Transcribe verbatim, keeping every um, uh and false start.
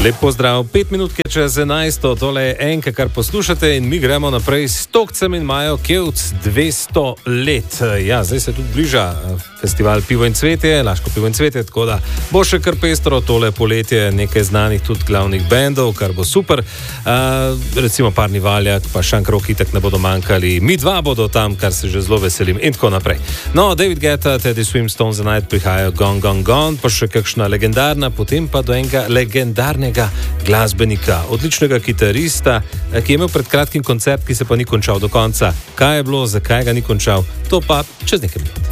Lep pozdrav, pet minut čez enajsto, tole je enka, kar poslušate in mi gremo naprej s Tokcem in Majo Kevc dvesto let. Ja, zdaj se tudi bliža festival Pivo in cvetje, Laško pivo in cvetje, tako da bo še kar pestro tole poletje, nekaj znanih tudi glavnih bendov, kar bo super. Uh, recimo Parni Valjak, pa Šankrok itak ne bodo manjkali, mi dva bodo tam, kar se že zelo veselim in tako naprej. No, David Guetta, Teddy Swim, Stone the Night prihajajo Gone, Gone, Gone, pa še kakšna legendarna, potem pa do enega legendarnega glasbenika, odličnega kitarista, ki je imel pred kratkim koncert, ki se pa ni končal do konca. Kaj je bilo, zakaj ga ni končal, to pa čez nekaj minut.